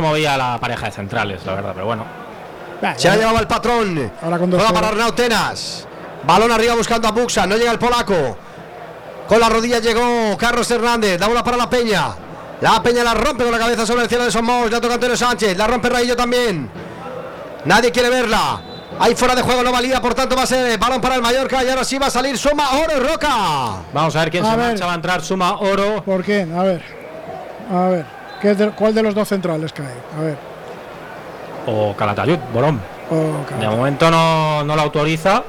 movía la pareja de centrales, la verdad, pero bueno. Se la llevaba el patrón. Ahora con Juega para Arnau Tenas. Balón arriba buscando a Buxa. No llega el polaco. Con la rodilla llegó Carlos Hernández. Da bola para la Peña. La Peña la rompe con la cabeza sobre el cielo de Somos. La toca Antonio Sánchez. La rompe Raillo también. Nadie quiere verla. Ahí fuera de juego, no valía, por tanto va a ser balón para el Mallorca. Y ahora sí va a salir Suma Oro Roca. Vamos a ver quién se marcha. Va a entrar Suma Oro. ¿Por quién? A ver. ¿Cuál de los dos centrales cae? A ver. O Calatayud, Borón. De momento no lo autoriza.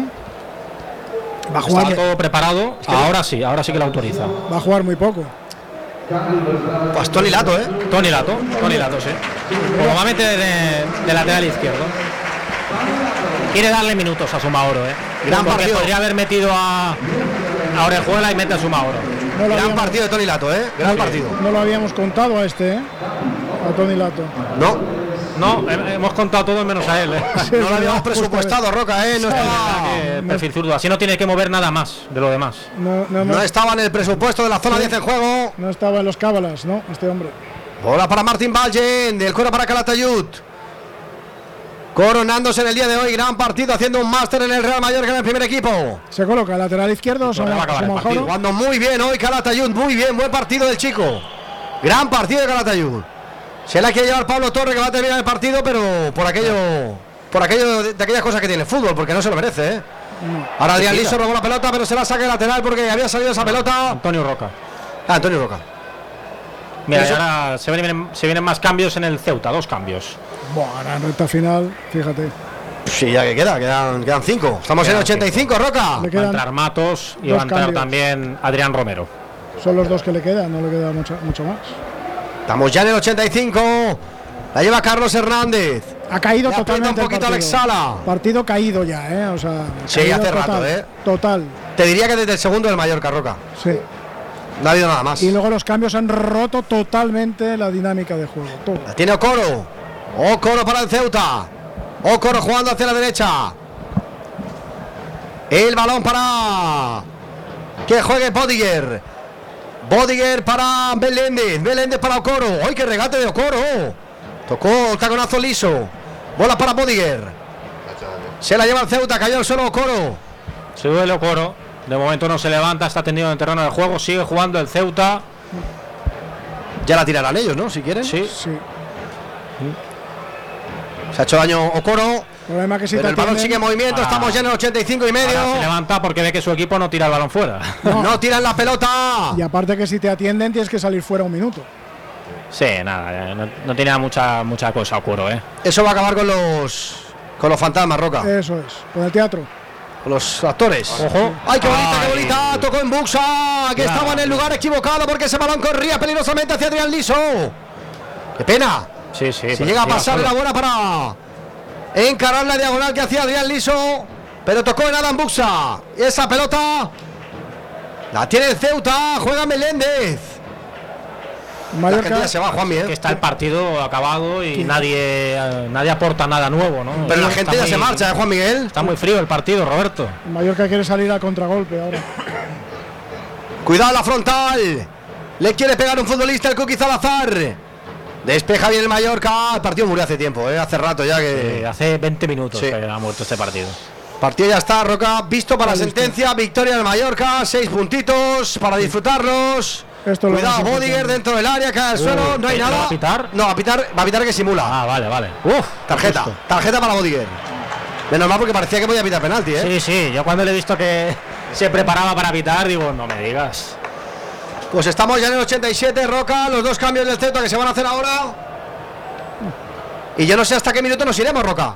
Va a jugar. Está todo preparado. Ahora sí que lo autoriza. Va a jugar muy poco. Pues Toni Lato, Toni Lato, sí. Normalmente de lateral izquierdo. Quiere darle minutos a Sumaoro, Gran partido. Podría haber metido a Orejuela y mete a Sumaoro. Gran partido de Toni Lato, Gran partido. No lo habíamos contado a a Toni Lato. No, hemos contado todo menos a él. Sí, no lo habíamos presupuestado, Roca, no estaba. Perfil zurdo, así no tiene que mover nada más de lo demás. No estaba en el presupuesto de la zona 10 en juego. No estaba en los cábalas, ¿no? Este hombre. Bola para Martín Vallen, del Coro para Calatayud. Coronándose en el día de hoy, gran partido, haciendo un máster en el Real Mallorca en el primer equipo. Se coloca lateral izquierdo, jugando muy bien hoy Calatayud, muy bien, buen partido del chico. Gran partido de Calatayud. Se la quiere llevar Pablo Torre, que va a terminar el partido, pero por aquello de aquellas cosas que tiene el fútbol, porque no se lo merece, Ahora Adrián Liso robó la pelota, pero se la saca de lateral porque había salido esa pelota. Antonio Roca. Antonio Roca. Mira, y ahora se vienen más cambios en el Ceuta, 2 cambios. Bueno, la recta final, fíjate. Sí, ya que quedan 5. Estamos en 85, Roca. Va a entrar Matos y va a entrar también Adrián Romero. Son los 2 que le quedan, no le queda mucho más. Estamos ya en el 85. La lleva Carlos Hernández. Ha caído totalmente un poquito Alex Sala. Partido caído ya, o sea. Sí, hace rato, Total. Te diría que desde el segundo del Mallorca, Roca. Sí. No ha habido nada más. Y luego los cambios han roto totalmente la dinámica de juego. La tiene Okoro. Okoro para el Ceuta. Okoro jugando hacia la derecha. El balón para que juegue Bodiger. Bodiger para Beléndez. Beléndez para Okoro. ¡Ay, qué regate de Okoro! Tocó el taconazo liso. Bola para Bodiger. Se la lleva el Ceuta. Cayó el solo Okoro. Se duele Okoro. De momento no se levanta. Está tendido en el terreno de juego. Sigue jugando el Ceuta. Ya la tirarán ellos, ¿no? Si quieren. Sí. Se ha hecho daño Okoro. Problema que si pero el balón sigue en movimiento. Estamos ya en el 85 y medio. Ahora se levanta porque ve que su equipo no tira el balón fuera. No tiran la pelota. Y aparte que si te atienden tienes que salir fuera un minuto. Sí, nada, no tiene mucha cosa Okoro, Eso va a acabar con los fantasmas, Roca. Eso es, con el teatro. Con los actores. Ojo. ¡Ay, qué bonita, qué bonita! Tocó en Buxa, que estaba en el lugar equivocado porque ese balón corría peligrosamente hacia Adrián Liso. ¡Qué pena! Sí. Si llega a pasar la buena para encarar la diagonal que hacía Adrián Liso, pero tocó en Adam Buxa. Y esa pelota la tiene el Ceuta, juega Meléndez. Mallorca, se va, Juanmi, que está el partido acabado y nadie aporta nada nuevo, ¿no? Pero la gente ya se marcha, Juan Miguel. Está muy frío el partido, Roberto. Mallorca quiere salir a contragolpe ahora. Cuidado la frontal. Le quiere pegar un futbolista el Cookie Salazar. Despeja bien el Mallorca. El partido murió hace tiempo, hace rato ya que. Hace 20 minutos que ha muerto este partido. Partido ya está, Roca. Visto para la sentencia. Victoria del Mallorca. 6 puntitos para disfrutarlos. Cuidado, Bodiger dentro del área, cae al suelo, no hay nada. ¿Va a pitar? No, va a pitar que simula. Ah, vale. Tarjeta para Bodiger. Menos mal porque parecía que podía pitar penalti, Sí, yo cuando le he visto que se preparaba para pitar, digo, no me digas. Pues estamos ya en el 87, Roca, los 2 cambios del Ceuta que se van a hacer ahora. Y yo no sé hasta qué minuto nos iremos, Roca.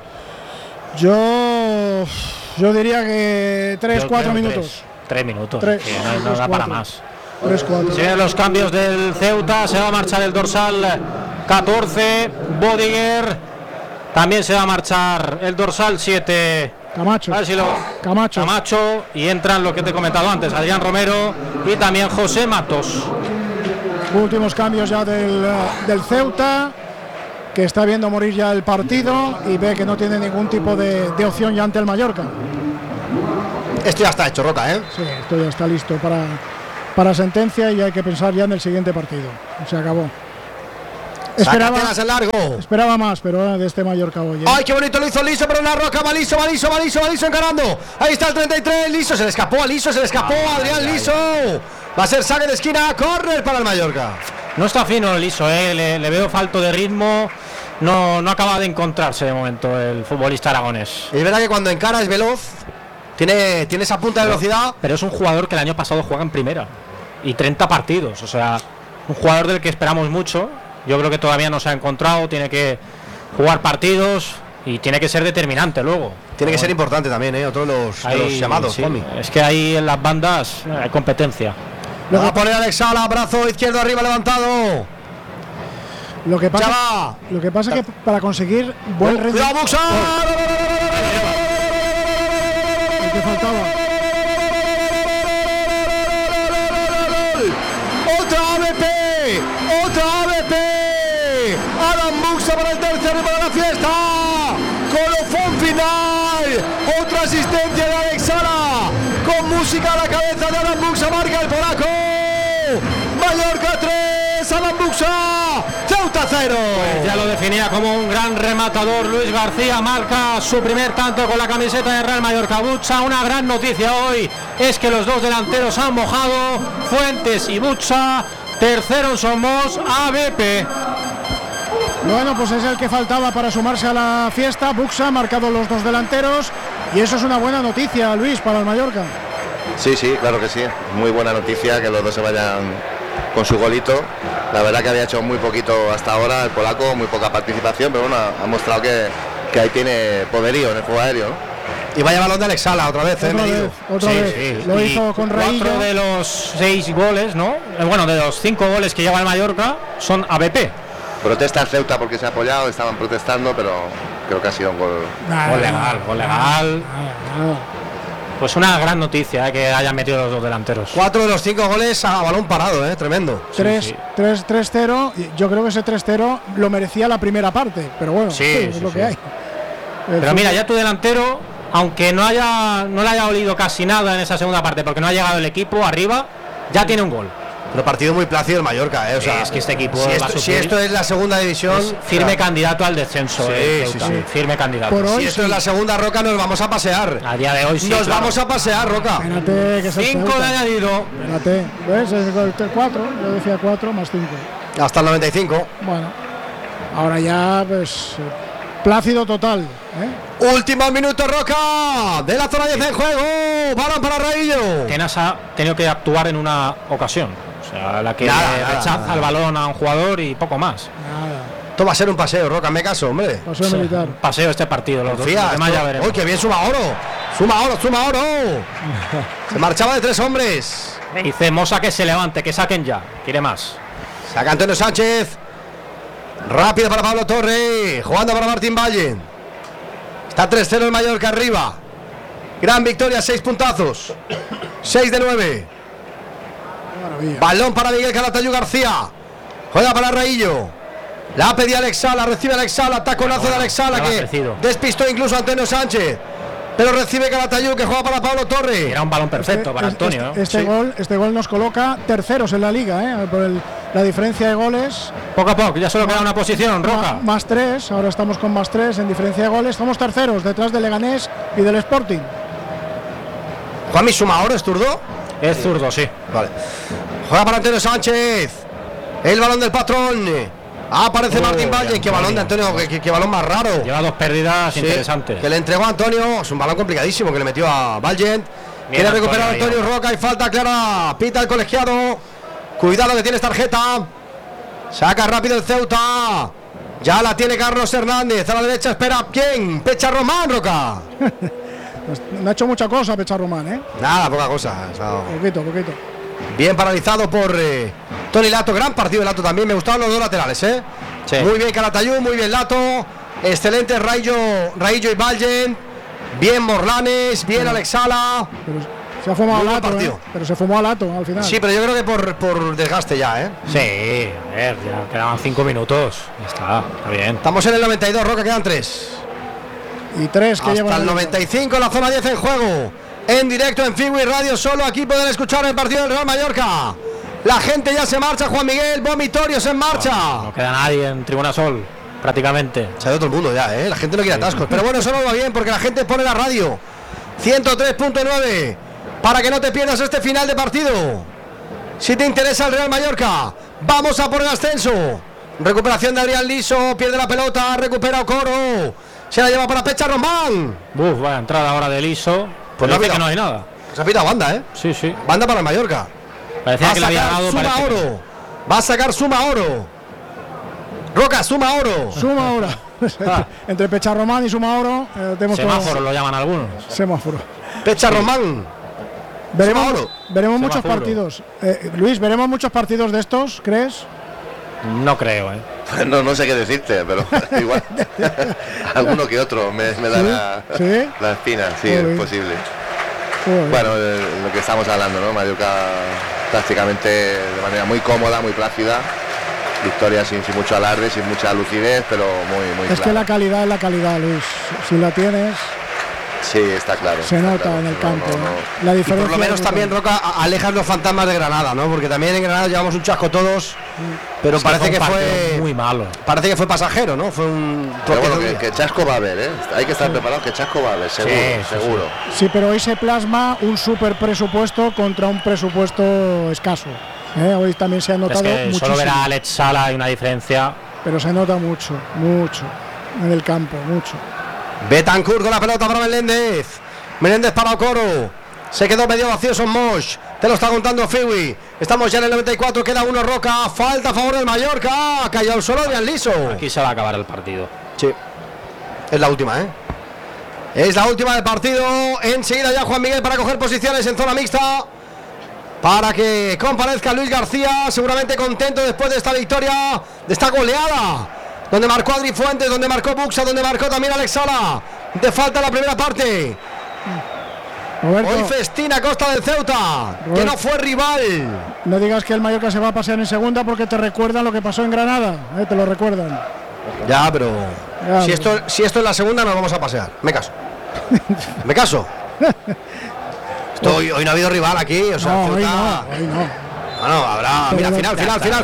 Yo diría que 3-4 minutos. 3 minutos, 3, no da para más. 3-4. Siguen los cambios del Ceuta. Se va a marchar el dorsal 14, Bodiger. También se va a marchar el dorsal 7, Camacho. A ver si Camacho. Y entran lo que te he comentado antes, Adrián Romero y también José Matos. Últimos cambios ya del Ceuta, que está viendo morir ya el partido y ve que no tiene ningún tipo de opción ya ante el Mallorca. Esto ya está hecho, Roca, Sí, esto ya está listo para sentencia y hay que pensar ya en el siguiente partido. Se acabó. Sácatelas en largo. Esperaba más, pero de este Mallorca hoy. ¡Ay, qué bonito lo hizo Liso! Pero una roca, va Liso encarando. Ahí está el 33, Liso, se le escapó a Liso, Adrián Liso. Va a ser saque de esquina, córner para el Mallorca. No está fino el Liso, le veo falto de ritmo. No acaba de encontrarse de momento el futbolista aragonés. Es verdad que cuando encara es veloz, tiene esa punta de velocidad. Pero es un jugador que el año pasado juega en primera y 30 partidos, o sea, un jugador del que esperamos mucho. Yo creo que todavía no se ha encontrado, tiene que jugar partidos y tiene que ser determinante luego. Tiene que ser importante también, otro de los llamados. Sí, es que ahí en las bandas hay competencia. Lo va a poner Alex Sala, brazo izquierdo arriba levantado. Lo que pasa es que para conseguir buen rendimiento. ¡Buxa! El que faltaba. ¡Otra ABP! Adam Buxa para el tercero y para la fiesta. Colofón final. Otra asistencia de Alex Sala. Con música a la cabeza de Adam Buxa, marca el polaco. Mallorca 3, Adam Buxa, Ceuta 0. Pues ya lo definía como un gran rematador. Luis García marca su primer tanto con la camiseta de Real Mallorca. Buxa, una gran noticia hoy es que los dos delanteros han mojado, Fuentes y Buxa. Tercero en Somos, ABP. Bueno, pues es el que faltaba para sumarse a la fiesta. Buxa ha marcado los dos delanteros y eso es una buena noticia, Luis, para el Mallorca. Sí, claro que sí. Muy buena noticia que los dos se vayan con su golito. La verdad que había hecho muy poquito hasta ahora el polaco, muy poca participación, pero bueno, ha mostrado que ahí tiene poderío en el juego aéreo, ¿no? Y vaya balón de Alex Sala otra vez, Otra vez. Sí. Lo hizo con Raillo. 4 de los 6 goles, ¿no? Bueno, de los 5 goles que lleva el Mallorca son ABP. Protesta el Ceuta porque se ha apoyado, estaban protestando, pero creo que ha sido un gol legal. Pues una gran noticia que hayan metido los dos delanteros. 4 de los 5 goles a balón parado, tremendo. 3-0. Yo creo que ese 3-0 lo merecía la primera parte, pero bueno, es lo que hay. Pero mira, ya tu delantero, aunque no le haya olido casi nada en esa segunda parte, porque no ha llegado el equipo arriba, ya tiene un gol. Pero partido muy plácido el Mallorca, O sea, es que este equipo si esto es la segunda división, es firme candidato al descenso. Firme candidato. Por hoy, si esto es la segunda, Roca, nos vamos a pasear. A día de hoy sí. Nos vamos a pasear, Roca. Espérate, que 5 de añadido. Espérate, ¿ves? Es 4, yo decía 4 más 5. Hasta el 95. Bueno, ahora ya, pues, plácido total. Último minuto, Roca, de la zona 10 en juego. Balón para Raillo. Tenas ha tenido que actuar en una ocasión. O sea, la que rechaza el balón a un jugador y poco más. Esto va a ser un paseo, Roca, me caso, hombre. Paseo militar. Paseo este partido, los dos. Ya veremos. ¡Uy, qué bien suma oro! ¡Suma oro! Se marchaba de 3 hombres. Dice Mosa que se levante, que saquen ya. Quiere más. Saca Antonio Sánchez. Rápido para Pablo Torre. Jugando para Martín Valle. Está 3-0 el Mallorca arriba. Gran victoria, 6 puntazos. 6 de 9. Maravilla. Balón para Miguel Calatayud García. Juega para Raillo. La pedía Alex Sala, recibe Alex Sala, taconazo de Alex Sala que despistó incluso a Antonio Sánchez. Pero recibe Calatayud que juega para Pablo Torre. Era un balón perfecto para Antonio. Este gol nos coloca terceros en la liga, por la diferencia de goles. Poco a poco, ya solo queda una posición, Roca. Más 3, ahora estamos con más 3 en diferencia de goles. Estamos terceros, detrás del Leganés y del Sporting. Juanmi Sumaoro, ¿es zurdo? Es zurdo, sí. Vale. Juega para Antonio Sánchez. El balón del patrón. Aparece Martín Valle. Qué balón de Antonio, qué balón más raro. Lleva 2 pérdidas interesantes. Que le entregó a Antonio. Es un balón complicadísimo que le metió a Valle. Quiere recuperar Antonio Roca y falta clara. Pita el colegiado. Cuidado que tienes tarjeta. Saca rápido el Ceuta. Ya la tiene Carlos Hernández. A la derecha espera ¿quién? Pecha Román, Roca. No ha hecho mucha cosa Pecha Román, Nada, poca cosa. Poquito. Bien paralizado por Tony Lato. Gran partido de Lato también. Me gustaban los dos laterales, Sí. Muy bien Calatayud, muy bien Lato. Excelente Raillo y Valle. Bien Morlanes, bien Alex Sala. Pero se ha fumado a Lato, pero se fumó a Lato al final. Sí, pero yo creo que por desgaste ya, Sí, a ver, ya quedaban 5 minutos. Está bien. Estamos en el 92, Roca, quedan 3. Y 3 que llevan. Hasta el 95, la zona 10 en juego. En directo en Figui Radio, solo aquí pueden escuchar el partido del Real Mallorca. La gente ya se marcha, Juan Miguel. Vomitorios en marcha. No queda nadie en Tribuna Sol, prácticamente. Se ha ido todo el mundo ya, la gente no quiere atascos. Pero bueno, eso no va bien porque la gente pone la radio 103.9 para que no te pierdas este final de partido. Si te interesa el Real Mallorca, vamos a por el ascenso. Recuperación de Adrián Liso, pierde la pelota, recupera Okoro, se la lleva para Pecha Román. Vaya entrada ahora de Liso. Pues dice que no hay nada. Se ha pitado banda, Sí. Banda para el Mallorca. Parecía que le había dado. Suma oro. Va a sacar suma oro. Roca, suma oro. Suma oro. Entre Pecha Román y suma oro. Semáforo lo llaman algunos. Semáforo. Pecha Román. Veremos muchos partidos. Luis, ¿veremos muchos partidos de estos, crees? No creo, No sé qué decirte, pero igual alguno que otro me da la espina, sí, es posible. Bueno, lo que estamos hablando, ¿no? Mallorca prácticamente de manera muy cómoda, muy plácida. Victoria sin mucho alarde, sin mucha lucidez, pero muy es clara. Que la calidad es la calidad, Luis. Si la tienes... Sí, está claro. Se nota claro, en el campo. La diferencia. Y por lo menos también, Roca, alejas los fantasmas de Granada, ¿no? Porque también en Granada llevamos un chasco todos, pero parece que fue muy malo. Parece que fue pasajero, ¿no? Fue un. Pero bueno, que chasco va a haber, Hay que estar preparados, que chasco va a haber, seguro. Sí, pero hoy se plasma un super presupuesto contra un presupuesto escaso. Hoy también se ha notado muchísimo. Solo ver a Alex Sala hay una diferencia. Pero se nota mucho en el campo, mucho. Betancourt con la pelota para Meléndez. Meléndez para Okoro. Se quedó medio vacío Son Moix. Te lo está contando Fiwi. Estamos ya en el 94. Queda uno Roca. Falta a favor del Mallorca. Cayó el solo Adrián Liso. Aquí se va a acabar el partido. Sí. Es la última, Es la última del partido. Enseguida ya Juan Miguel para coger posiciones en zona mixta. Para que comparezca Luis García. Seguramente contento después de esta victoria. De esta goleada. Donde marcó Adri Fuentes, donde marcó Buxa, donde marcó también Alex Sala. De falta la primera parte. Roberto, hoy festina Costa del Ceuta, Roberto, que no fue rival. No digas que el Mallorca se va a pasear en segunda porque te recuerdan lo que pasó en Granada. Te lo recuerdan. Ya, pero si esto es la segunda nos vamos a pasear. Me caso. Me caso. Hoy no ha habido rival aquí. O sea, no, Ceuta... hoy no. Bueno, habrá, mira, final,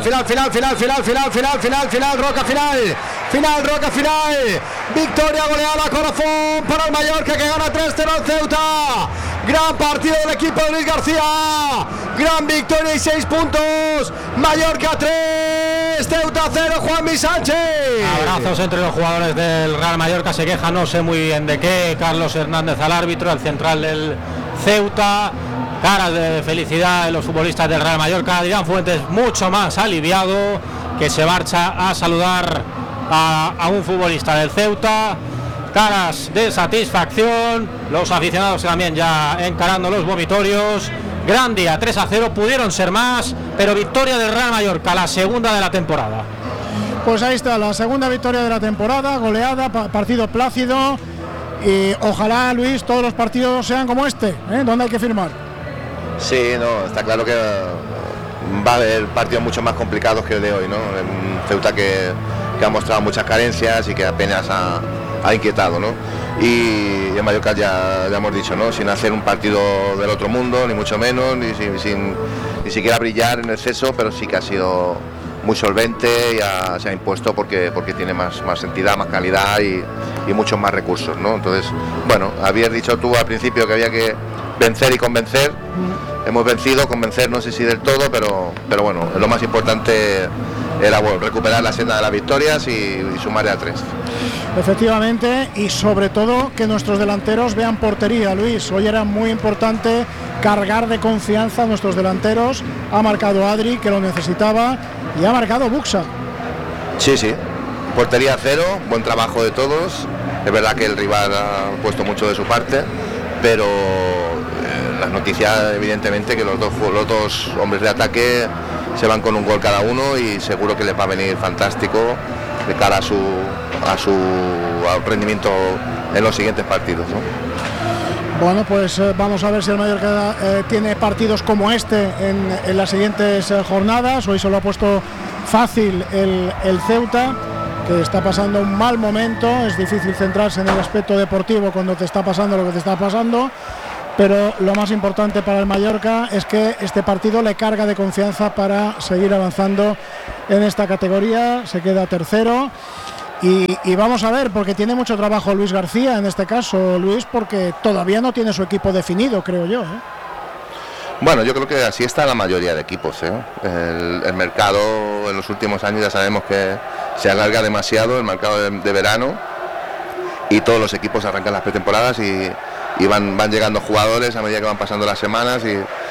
Roca, final. Victoria goleada, corazón para el Mallorca que gana 3-0 al Ceuta. Gran partido del equipo de Luis García. Gran victoria y 6 puntos. Mallorca 3, Ceuta 0, Juanmi Sánchez. Abrazos entre los jugadores del Real Mallorca. Se queja, no sé muy bien de qué. Carlos Hernández al árbitro, el central del Ceuta. Caras de felicidad en los futbolistas del Real Mallorca. Adrián Fuentes mucho más aliviado, que se marcha a saludar a un futbolista del Ceuta. Caras de satisfacción, los aficionados también ya encarando los vomitorios. Gran día, 3-0, pudieron ser más, pero victoria del Real Mallorca, la segunda de la temporada. Pues ahí está, la segunda victoria de la temporada, goleada, partido plácido. Y ojalá, Luis, todos los partidos sean como este, donde hay que firmar. Sí, no, está claro que va a haber partidos mucho más complicados que el de hoy, ¿no? Un Ceuta que ha mostrado muchas carencias y que apenas ha inquietado, ¿no? Y en Mallorca ya hemos dicho, ¿no? Sin hacer un partido del otro mundo, ni mucho menos, ni siquiera brillar en exceso, pero sí que ha sido muy solvente y se ha impuesto porque tiene más entidad, más calidad y muchos más recursos, ¿no? Entonces, bueno, habías dicho tú al principio que había que vencer y convencer. Hemos vencido, convencer no sé si del todo, pero bueno, lo más importante era recuperar la senda de las victorias y sumar a 3. Efectivamente, y sobre todo que nuestros delanteros vean portería, Luis. Hoy era muy importante cargar de confianza a nuestros delanteros. Ha marcado Adri, que lo necesitaba, y ha marcado Buxa. Sí, portería 0, buen trabajo de todos. Es verdad que el rival ha puesto mucho de su parte, pero las noticias evidentemente que los dos hombres de ataque se van con un gol cada uno y seguro que les va a venir fantástico de cara a su rendimiento en los siguientes partidos, ¿no? Bueno, pues vamos a ver si el Mallorca tiene partidos como este en las siguientes jornadas. Hoy se lo ha puesto fácil el Ceuta, que está pasando un mal momento. Es difícil centrarse en el aspecto deportivo cuando te está pasando lo que te está pasando. pero lo más importante para el Mallorca es que este partido le carga de confianza para seguir avanzando en esta categoría. Se queda tercero y vamos a ver, porque tiene mucho trabajo Luis García en este caso, Luis, porque todavía no tiene su equipo definido, creo yo, ¿eh? Bueno, yo creo que así está la mayoría de equipos, ¿eh? El mercado en los últimos años ya sabemos que se alarga demasiado, el mercado de verano, y todos los equipos arrancan las pretemporadas y van llegando jugadores a medida que van pasando las semanas,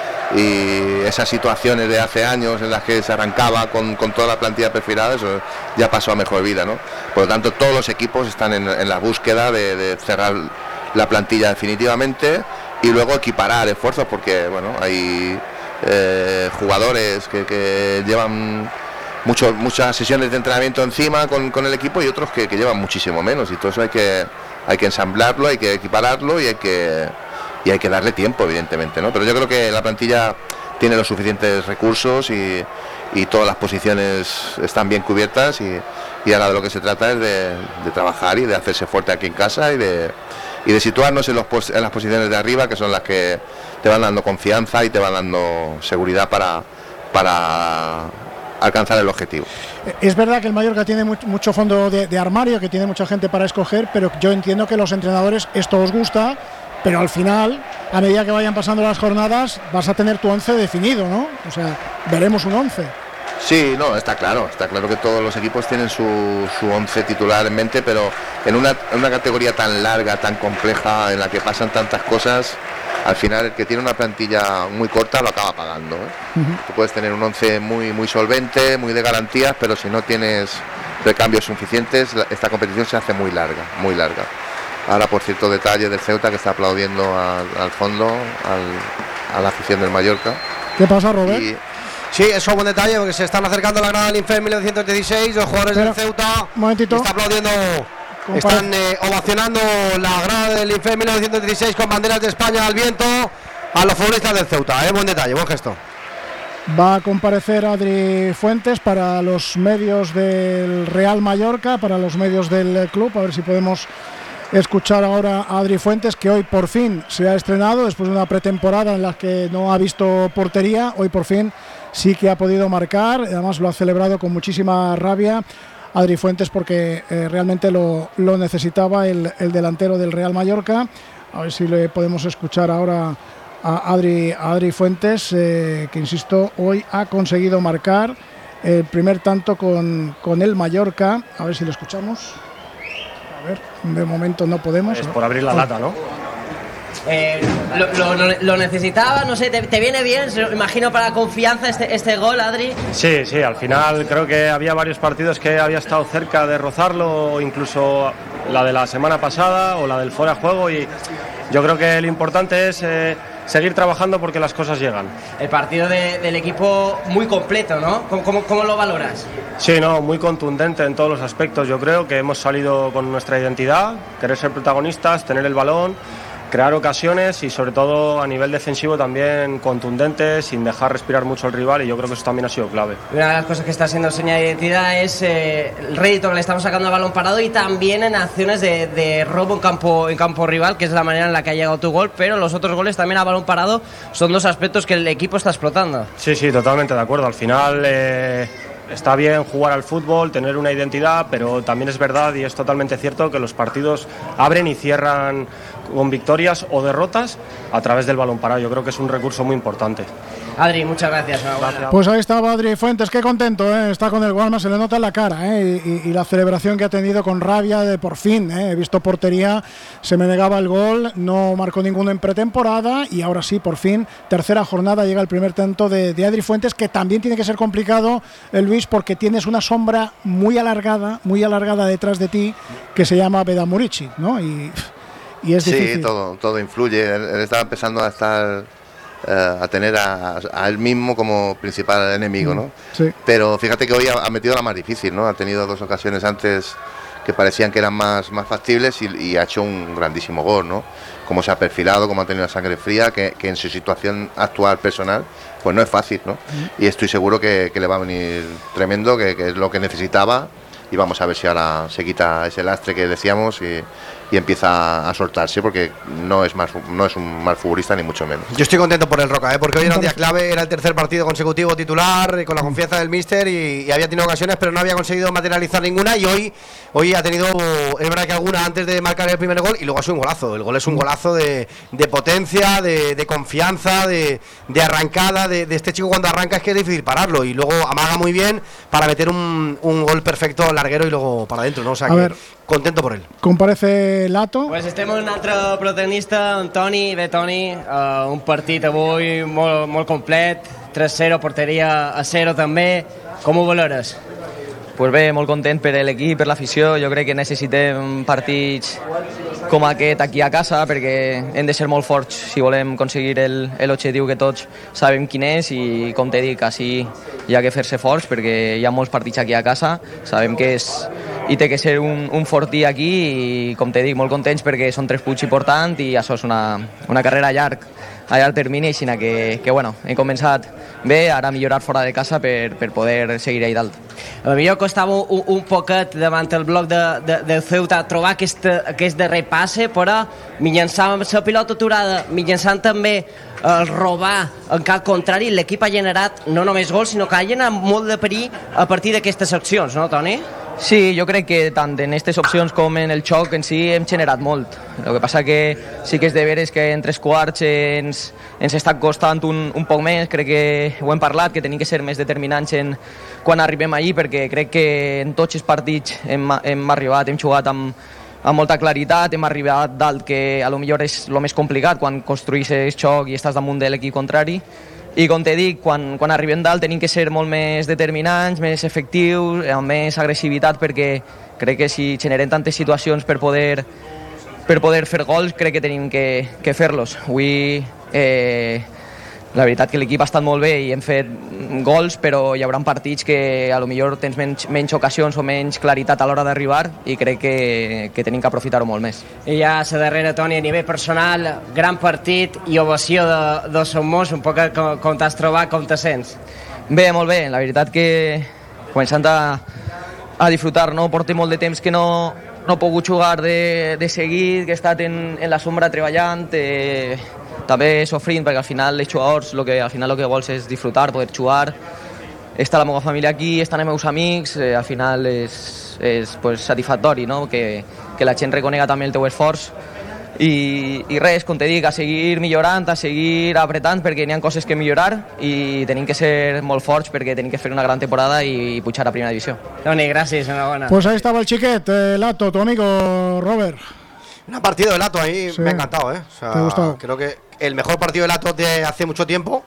y esas situaciones de hace años en las que se arrancaba con toda la plantilla perfilada, eso ya pasó a mejor vida, ¿no? Por lo tanto, todos los equipos están en la búsqueda de cerrar la plantilla definitivamente y luego equiparar esfuerzos, porque bueno, hay jugadores que llevan muchas sesiones de entrenamiento encima con el equipo, y otros que llevan muchísimo menos, y todo eso hay que ensamblarlo, hay que equipararlo y hay que darle tiempo, evidentemente, ¿no? Pero yo creo que la plantilla tiene los suficientes recursos y todas las posiciones están bien cubiertas, y ahora de lo que se trata es de trabajar y de hacerse fuerte aquí en casa y de situarnos en las posiciones de arriba, que son las que te van dando confianza y te van dando seguridad para alcanzar el objetivo. Es verdad que el Mallorca tiene mucho fondo de armario, que tiene mucha gente para escoger, pero yo entiendo que los entrenadores esto os gusta, pero al final, a medida que vayan pasando las jornadas, vas a tener tu 11 definido, ¿no? O sea, veremos un 11. Sí, no, está claro que todos los equipos tienen su 11 titular en mente, pero en una categoría tan larga, tan compleja, en la que pasan tantas cosas, al final el que tiene una plantilla muy corta lo acaba pagando, ¿eh? Tú puedes tener un 11 muy solvente, muy de garantías, pero si no tienes recambios suficientes, esta competición se hace muy larga, muy larga. Ahora, por cierto, detalle del Ceuta, que está aplaudiendo al fondo, a la afición del Mallorca. ¿Qué pasa, Robert? Sí, eso es un buen detalle, porque se están acercando a la grada del Infer 1916, los jugadores del Ceuta. Un momentito. Está aplaudiendo, están ovacionando la grada del Infer 1916 con banderas de España al viento a los futbolistas del Ceuta. Buen detalle, buen gesto. Va a comparecer Adri Fuentes para los medios del Real Mallorca, para los medios del club, a ver si podemos escuchar ahora a Adri Fuentes, que hoy por fin se ha estrenado después de una pretemporada en la que no ha visto portería. Hoy por fin sí que ha podido marcar, además lo ha celebrado con muchísima rabia Adri Fuentes, porque realmente lo necesitaba el delantero del Real Mallorca. A ver si le podemos escuchar ahora a Adri Fuentes, que insisto, hoy ha conseguido marcar el primer tanto con el Mallorca. A ver si lo escuchamos. A ver, de momento no podemos. Es por abrir la lata, ¿no? Lo necesitaba, no sé, ¿te viene bien? Imagino para confianza este gol, Adri. Sí, al final creo que había varios partidos que había estado cerca de rozarlo, incluso la de la semana pasada o la del fuera de juego, y yo creo que lo importante es seguir trabajando porque las cosas llegan. El partido del equipo muy completo, ¿no? ¿Cómo lo valoras? Sí, no, muy contundente en todos los aspectos. Yo creo que hemos salido con nuestra identidad, querer ser protagonistas, tener el balón, crear ocasiones y sobre todo a nivel defensivo también contundente, sin dejar respirar mucho al rival, y yo creo que eso también ha sido clave. Una de las cosas que está siendo señal de identidad es el rédito que le estamos sacando al balón parado, y también en acciones de robo en campo rival, que es la manera en la que ha llegado tu gol, pero los otros goles también a balón parado son dos aspectos que el equipo está explotando. Sí, totalmente de acuerdo. Al final está bien jugar al fútbol, tener una identidad, pero también es verdad y es totalmente cierto que los partidos abren y cierran con victorias o derrotas a través del balón parado. Yo creo que es un recurso muy importante. Adri, muchas gracias. Pues ahí estaba Adri Fuentes, qué contento, está con el Gualma, se le nota en la cara, y la celebración que ha tenido con rabia de por fin, he visto portería, se me negaba el gol, no marcó ninguno en pretemporada, y ahora sí, por fin, tercera jornada, llega el primer tanto de Adri Fuentes, que también tiene que ser complicado, Luis, porque tienes una sombra muy alargada detrás de ti, que se llama Beda Murici, ¿no? Y es difícil. Sí, todo influye. Él estaba empezando a tener a él mismo como principal enemigo, ¿no? Sí. Pero fíjate que hoy ha metido la más difícil, ¿no? Ha tenido dos ocasiones antes que parecían que eran más factibles, y ha hecho un grandísimo gol, ¿no? Cómo se ha perfilado, cómo ha tenido la sangre fría, que en su situación actual personal pues no es fácil, ¿no? Y estoy seguro que le va a venir tremendo, que es lo que necesitaba, y vamos a ver si ahora se quita ese lastre que decíamos empieza a soltarse, porque no es un mal futbolista ni mucho menos. Yo estoy contento por el Roca, porque hoy era un día clave, era el tercer partido consecutivo titular, con la confianza del míster y había tenido ocasiones, pero no había conseguido materializar ninguna, y hoy ha tenido, es verdad que alguna antes de marcar el primer gol, y luego ha sido un golazo. El gol es un golazo de potencia, de confianza, de arrancada, de este chico cuando arranca es que es difícil pararlo, y luego amaga muy bien para meter un gol perfecto larguero y luego para adentro, ¿no? O sea, contento por él. Comparece Lato. Pues estem amb un altre protagonista, en Toni. Bé, Toni, un partit avui molt complet, 3-0, porteria a 0 també. Com ho valores? Pues bé, molt content per l'equip, per l'afició. Jo crec que necessitem partits com aquest aquí a casa, perquè hem de ser molt forts si volem aconseguir l'objectiu que tots sabem quin és, i com te dic, així hi ha que fer-se forts, perquè hi ha molts partits aquí a casa, sabem que i té que ser un fort dia aquí, i com te dic, molt contents perquè són 3 punts importants i això és una carrera a llarg termini, així que bueno, hem començat bé, ara millorar fora de casa per poder seguir allà dalt. A mi costava un poquet davant el bloc del Ceuta trobar aquest darrer passe, però mitjançant la pilota aturada, mitjançant també el robar en cap contrari, l'equip ha generat no només gols, sinó que ha generat molt de perill a partir d'aquestes accions, no, Toni? Sí, jo crec que tant en aquestes opcions com en el xoc en si hem generat molt. El que passa que sí que és de veres que en 3 quarts ens està costant un poc més. Crec que ho hem parlat, que tenim que ser més determinants quan arribem allí, perquè crec que en tots els partits hem arribat, hem jugat amb molta claritat, hem arribat dalt, que a lo millor és el més complicat quan construïs xoc i estàs damunt de l'equip contrari. I com te dic, quan arribem dalt tenim que ser molt més determinants, més efectius, amb més agressivitat, perquè crec que si generem tantes situacions per poder fer gols, crec que tenim que fer-los. Avui la veritat que l'equip ha estat molt bé i hem fet gols, però hi haurà partits que a lo millor tens menys ocasions o menys claritat a l'hora d'arribar, i crec que tenim que aprofitar-ho molt més. I ja a la darrera, Toni, a nivell personal, gran partit i ovació de Somos, un poc com t'has trobat, com te sents? Bé, molt bé, la veritat que començant a disfrutar, no? Porto molt de temps que no he pogut jugar de seguit, que he estat en la sombra treballant, també sofrint, perquè al final els jugadors el que vols és disfrutar, poder jugar, està la meva família aquí, estan els meus amics, al final és pues, satisfactori, no? que la gent reconega també el teu esforç, i res, com te dic, a seguir millorant, a seguir apretant, perquè n'hi ha coses que millorar i tenim que ser molt forts perquè tenim que fer una gran temporada i pujar a primera divisió. Toni, gràcies, enhorabuena. Pues ahí estaba el chiquet, Lato, tu amigo Robert. Un partido de Lato ahí, sí. Me ha encantado, O sea, ¿te ha gustado? Creo que el mejor partido de Lato de hace mucho tiempo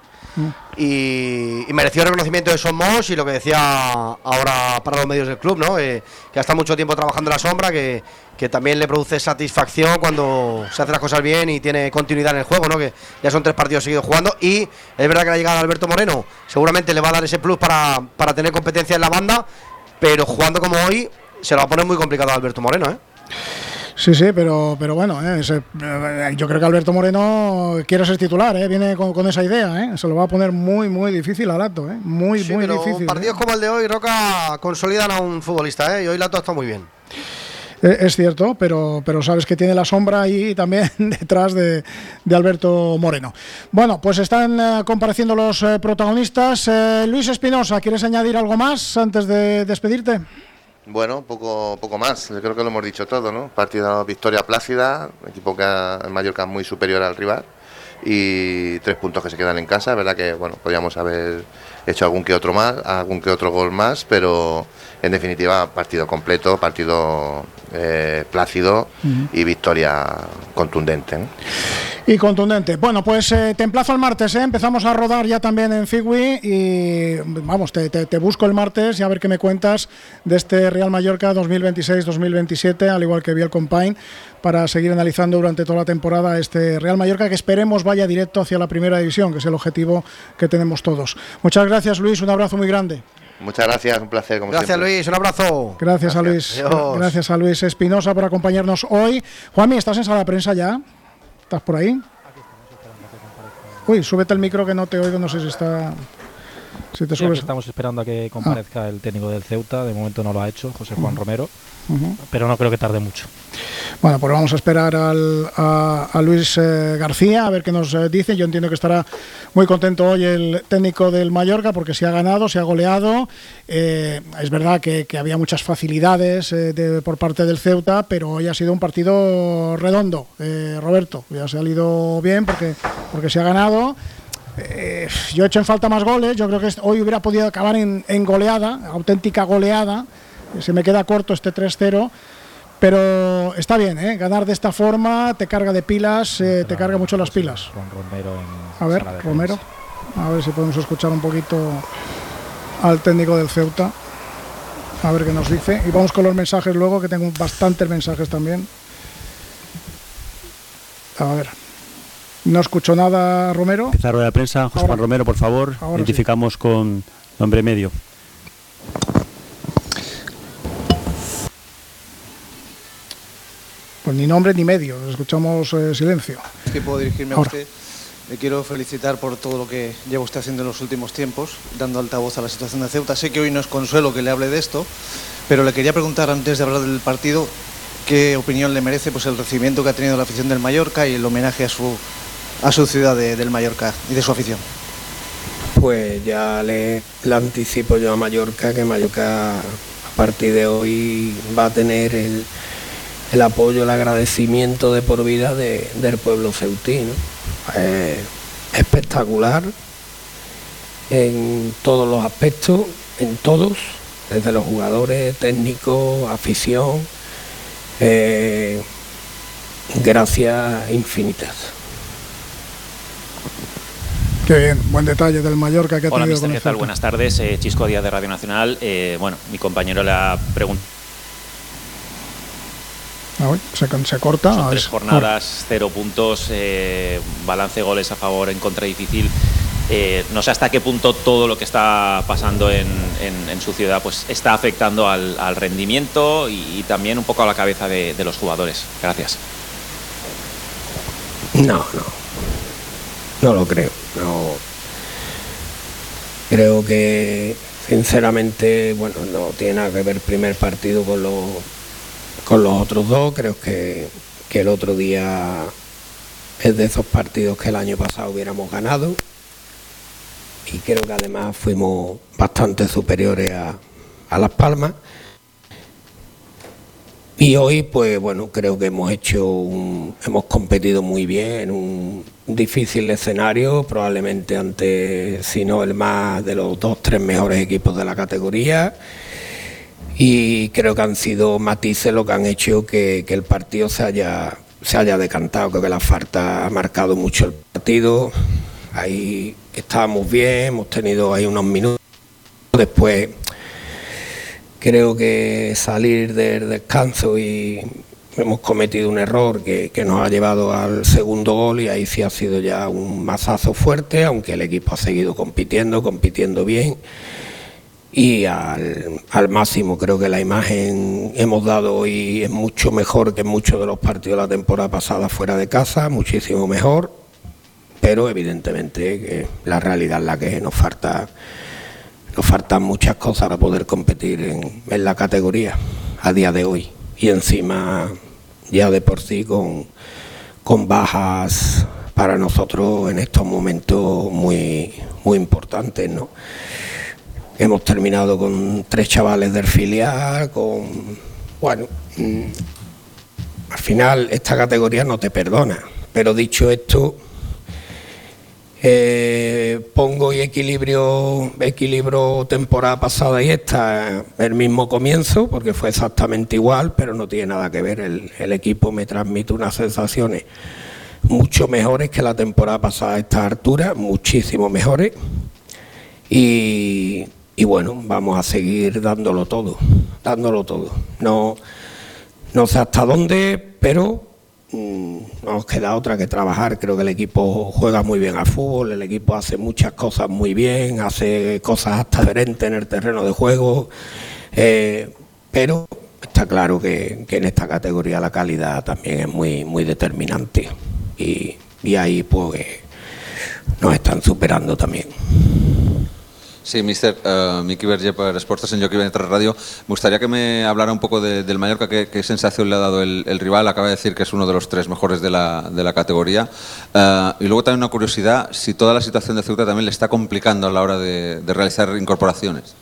y mereció el reconocimiento de Somos, y lo que decía ahora para los medios del club, ¿no? Que ha estado mucho tiempo trabajando en la sombra, que también le produce satisfacción cuando se hace las cosas bien y tiene continuidad en el juego, ¿no? Que ya son 3 partidos seguidos jugando, y es verdad que la llegada de Alberto Moreno seguramente le va a dar ese plus para tener competencia en la banda, pero jugando como hoy se lo va a poner muy complicado a Alberto Moreno, Sí, pero bueno, yo creo que Alberto Moreno quiere ser titular, viene con esa idea, se lo va a poner muy difícil a Lato, muy difícil. Partidos como el de hoy, Roca, consolidan a un futbolista, y hoy Lato está muy bien. Es cierto, pero sabes que tiene la sombra ahí también detrás de Alberto Moreno. Bueno, pues están compareciendo los protagonistas. Luis Espinosa, ¿quieres añadir algo más antes de despedirte? Bueno, poco más, yo creo que lo hemos dicho todo, ¿no? Partido, victoria plácida, equipo que en Mallorca muy superior al rival, y 3 puntos que se quedan en casa. Es verdad que bueno, podríamos haber hecho algún que otro gol más, pero en definitiva partido completo, partido plácido y victoria contundente, ¿no? Y contundente. Bueno, pues te emplazo el martes, empezamos a rodar ya también en Figui, y vamos, te busco el martes y a ver qué me cuentas de este Real Mallorca 2026-2027, al igual que Biel Compain, para seguir analizando durante toda la temporada este Real Mallorca, que esperemos vaya directo hacia la primera división, que es el objetivo que tenemos todos. Muchas gracias, Luis, un abrazo muy grande. Muchas gracias, un placer como siempre. Gracias, Luis, un abrazo. Gracias a Luis. Adiós. Gracias a Luis Espinosa por acompañarnos hoy. Juanmi, ¿estás en sala de prensa ya? ¿Estás por ahí? Uy, súbete el micro que no te oigo, no sé si está... Si te Ya subes. que estamos esperando a que comparezca el técnico del Ceuta, de momento no lo ha hecho, José Juan Romero, pero no creo que tarde mucho. Bueno, pues vamos a esperar a Luis García a ver qué nos dice. Yo entiendo que estará muy contento hoy el técnico del Mallorca porque se ha ganado, se ha goleado. Es verdad que había muchas facilidades por parte del Ceuta, pero hoy ha sido un partido redondo, Roberto. Ya ha salido bien porque se ha ganado. Yo he hecho en falta más goles. Yo creo que hoy hubiera podido acabar en goleada, auténtica goleada. Se me queda corto este 3-0. Pero está bien, ganar de esta forma te carga de pilas, te carga mucho las pilas. A ver, Romero, a ver si podemos escuchar un poquito al técnico del Ceuta, a ver qué nos dice. Y vamos con los mensajes luego, que tengo bastantes mensajes también. A ver, no escucho nada, Romero. Empieza la rueda de prensa, José Juan Romero, por favor. Identificamos con nombre medio. Pues ni nombre ni medio, escuchamos silencio. Que puedo dirigirme a usted. Le quiero felicitar por todo lo que lleva usted haciendo en los últimos tiempos, dando altavoz a la situación de Ceuta. Sé que hoy no es consuelo que le hable de esto, pero le quería preguntar antes de hablar del partido qué opinión le merece pues el recibimiento que ha tenido la afición del Mallorca y el homenaje a su ciudad del Mallorca y de su afición. Pues ya le anticipo yo a Mallorca que Mallorca a partir de hoy va a tener el apoyo, el agradecimiento de por vida del pueblo ceutí, ¿no? Espectacular en todos los aspectos, en todos, desde los jugadores, técnicos, afición, gracias infinitas. Qué bien, buen detalle del Mallorca que ha tenido. Hola, mister, ¿qué tal? Buenas tardes, Chisco Díaz de Radio Nacional. Bueno, mi compañero le ha preguntado. Se corta. Son 3 jornadas, 0 puntos, balance de goles a favor, en contra difícil. No sé hasta qué punto todo lo que está pasando en su ciudad pues está afectando al rendimiento y también un poco a la cabeza de los jugadores. Gracias. No lo creo. No. Creo que sinceramente, bueno, no tiene nada que ver el primer partido con los otros dos. Creo que el otro día es de esos partidos que el año pasado hubiéramos ganado y creo que además fuimos bastante superiores a Las Palmas. Y hoy, pues bueno, creo que hemos competido muy bien en un difícil escenario, probablemente ante, si no el más, de los 2-3 mejores equipos de la categoría. Y creo que han sido matices lo que han hecho que el partido se haya decantado. Creo que la falta ha marcado mucho el partido. Ahí estábamos bien, hemos tenido ahí unos minutos. Después creo que salir del descanso y hemos cometido un error que nos ha llevado al segundo gol y ahí sí ha sido ya un mazazo fuerte, aunque el equipo ha seguido compitiendo bien. Y al máximo. Creo que la imagen hemos dado hoy es mucho mejor que muchos de los partidos de la temporada pasada fuera de casa, muchísimo mejor, pero evidentemente que la realidad es la que nos faltan muchas cosas para poder competir en la categoría a día de hoy, y encima ya de por sí con bajas para nosotros en estos momentos muy importantes, ¿no? Hemos terminado con 3 chavales del filial, al final esta categoría no te perdona, pero dicho esto, pongo y equilibro temporada pasada y esta, el mismo comienzo, porque fue exactamente igual, pero no tiene nada que ver. El equipo me transmite unas sensaciones mucho mejores que la temporada pasada a esta altura, muchísimo mejores. Y bueno, vamos a seguir dándolo todo. No sé hasta dónde, pero no nos queda otra que trabajar. Creo que el equipo juega muy bien al fútbol, el equipo hace muchas cosas muy bien, hace cosas hasta diferentes en el terreno de juego, pero está claro que en esta categoría la calidad también es muy determinante y ahí pues nos están superando también. Sí, mister, Miki Berger para Sports en Jockey 23 Radio. Me gustaría que me hablara un poco del Mallorca, qué sensación le ha dado el rival. Acaba de decir que es uno de los 3 mejores de la categoría. Y luego también una curiosidad, si toda la situación de Ceuta también le está complicando a la hora de realizar incorporaciones.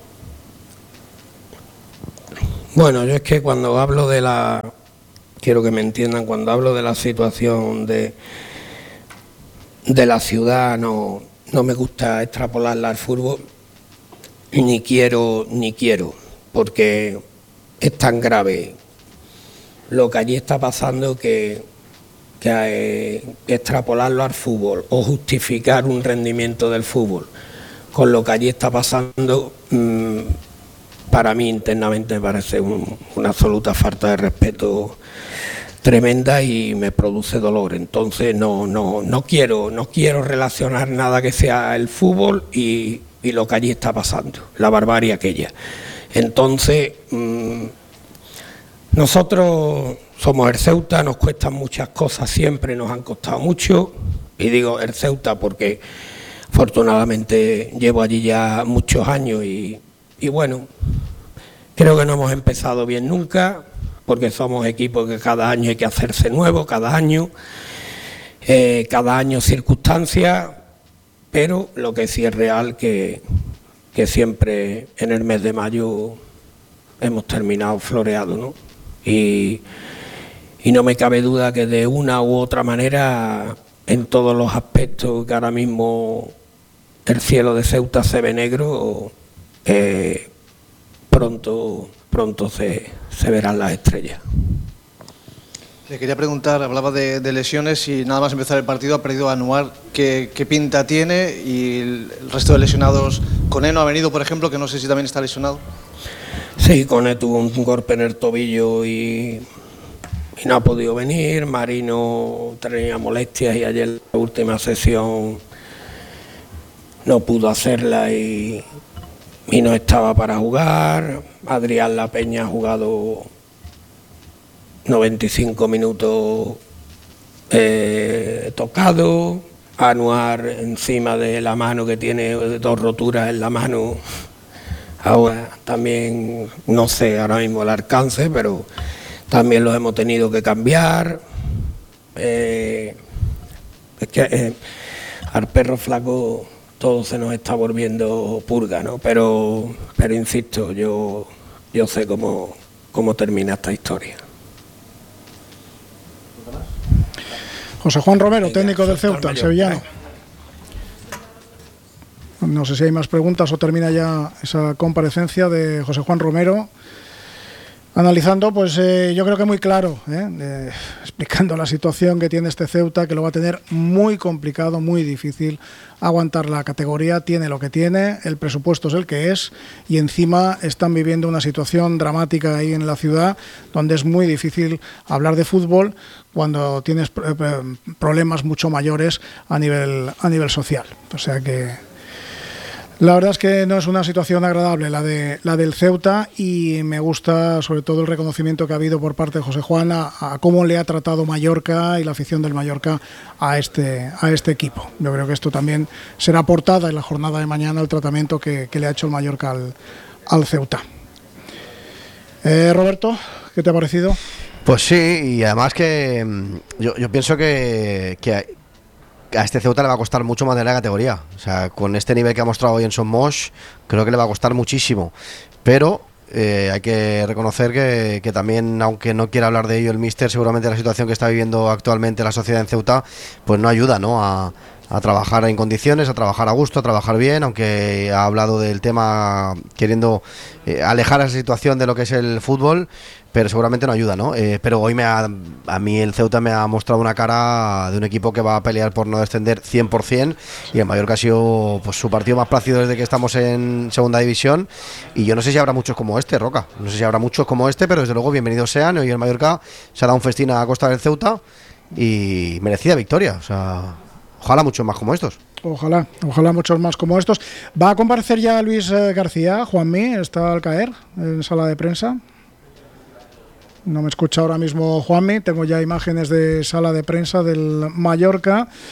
Bueno, yo es que cuando hablo de quiero que me entiendan, cuando hablo de la situación de la ciudad, no me gusta extrapolarla al fútbol, ni quiero, porque es tan grave lo que allí está pasando que extrapolarlo al fútbol o justificar un rendimiento del fútbol con lo que allí está pasando, para mí internamente me parece una absoluta falta de respeto tremenda y me produce dolor. Entonces no quiero relacionar nada que sea el fútbol y lo que allí está pasando, la barbarie aquella. Entonces nosotros somos el Ceuta, nos cuestan muchas cosas, siempre nos han costado mucho, y digo el Ceuta porque afortunadamente llevo allí ya muchos años y bueno, creo que no hemos empezado bien nunca, porque somos equipos que cada año hay que hacerse nuevo, cada año circunstancias, pero lo que sí es real que siempre en el mes de mayo hemos terminado floreados, ¿no? Y no me cabe duda que de una u otra manera, en todos los aspectos que ahora mismo el cielo de Ceuta se ve negro, pronto se verán las estrellas. Le quería preguntar, hablaba de lesiones y nada más empezar el partido ha perdido a Anuar. ¿Qué pinta tiene? Y el resto de lesionados, Koné no ha venido, por ejemplo, que no sé si también está lesionado. Sí, Koné tuvo un golpe en el tobillo y no ha podido venir. Marino tenía molestias y ayer en la última sesión no pudo hacerla y no estaba para jugar. Adrián La Peña ha jugado 95 minutos tocado. Anuar encima de la mano, que tiene 2 roturas en la mano. Ahora también no sé ahora mismo el alcance, pero también los hemos tenido que cambiar. Es que al perro flaco todo se nos está volviendo purga, ¿no? Pero insisto, yo sé cómo termina esta historia. José Juan Romero, técnico del Ceuta, sevillano. No sé si hay más preguntas o termina ya esa comparecencia de José Juan Romero, analizando, pues yo creo que muy claro, explicando la situación que tiene este Ceuta, que lo va a tener muy complicado, muy difícil aguantar la categoría. Tiene lo que tiene, el presupuesto es el que es, y encima están viviendo una situación dramática ahí en la ciudad, donde es muy difícil hablar de fútbol cuando tienes problemas mucho mayores a nivel social. O sea que la verdad es que no es una situación agradable la del Ceuta, y me gusta sobre todo el reconocimiento que ha habido por parte de José Juan a cómo le ha tratado Mallorca y la afición del Mallorca a este equipo. Yo creo que esto también será portada en la jornada de mañana, el tratamiento que le ha hecho el Mallorca al Ceuta. Roberto, ¿qué te ha parecido? Pues sí, y además que yo pienso que a este Ceuta le va a costar mucho mantener la categoría. O sea, con este nivel que ha mostrado hoy en Son Moix, creo que le va a costar muchísimo. Pero hay que reconocer que también, aunque no quiera hablar de ello el míster, seguramente la situación que está viviendo actualmente la sociedad en Ceuta, pues no ayuda, ¿no?, a trabajar en condiciones, a trabajar a gusto, a trabajar bien, aunque ha hablado del tema queriendo alejar a esa situación de lo que es el fútbol, pero seguramente no ayuda, ¿no? Pero hoy a mí el Ceuta me ha mostrado una cara de un equipo que va a pelear por no descender 100%, y el Mallorca ha sido, pues, su partido más plácido desde que estamos en segunda división, y yo no sé si habrá muchos como este, Roca, no sé si habrá muchos como este, pero desde luego bienvenidos sean. Hoy el Mallorca se ha dado un festín a costa del Ceuta y merecida victoria. O sea, ojalá muchos más como estos. Ojalá muchos más como estos. ¿Va a comparecer ya Luis García? Juanmi está al caer en sala de prensa. No me escucha ahora mismo Juanmi. Tengo ya imágenes de sala de prensa del Mallorca.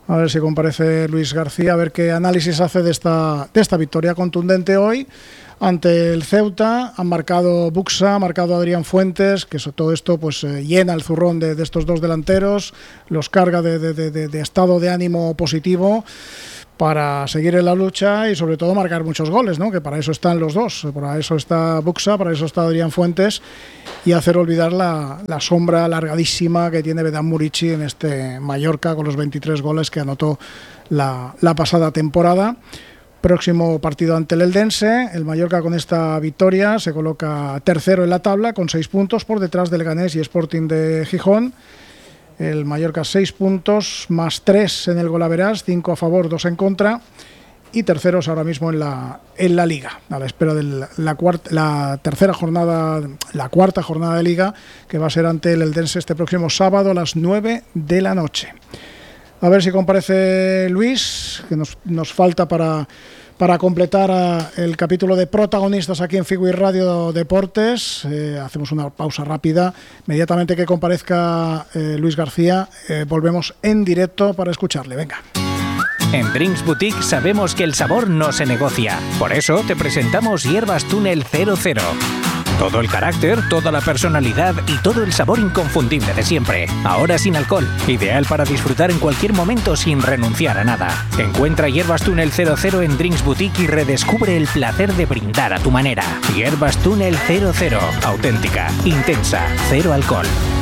A ver si comparece Luis García, a ver qué análisis hace de esta victoria contundente hoy ante el Ceuta. Han marcado Buxa, ha marcado Adrián Fuentes, que todo esto pues llena el zurrón de estos dos delanteros, los carga de estado de ánimo positivo para seguir en la lucha y sobre todo marcar muchos goles, ¿no? Que para eso están los dos, para eso está Buxa, para eso está Adrián Fuentes, y hacer olvidar la sombra alargadísima que tiene Vedan Murici en este Mallorca con los 23 goles que anotó la pasada temporada. Próximo partido ante el Eldense. El Mallorca con esta victoria se coloca tercero en la tabla con 6 puntos por detrás del Leganés y Sporting de Gijón. El Mallorca 6 puntos más 3 en el golaveras, 5 a favor, 2 en contra, y terceros ahora mismo en la Liga, a la espera de la cuarta jornada de Liga, que va a ser ante el Eldense este próximo sábado a las 9 de la noche. A ver si comparece Luis, que nos falta para completar el capítulo de protagonistas aquí en Figui Radio Deportes. Hacemos una pausa rápida. Inmediatamente que comparezca Luis García, volvemos en directo para escucharle. Venga. En Drinks Boutique sabemos que el sabor no se negocia. Por eso te presentamos Hierbas Túnel 00. Todo el carácter, toda la personalidad y todo el sabor inconfundible de siempre. Ahora sin alcohol. Ideal para disfrutar en cualquier momento sin renunciar a nada. Encuentra Hierbas Túnel 00 en Drinks Boutique y redescubre el placer de brindar a tu manera. Hierbas Túnel 00. Auténtica, intensa, cero alcohol.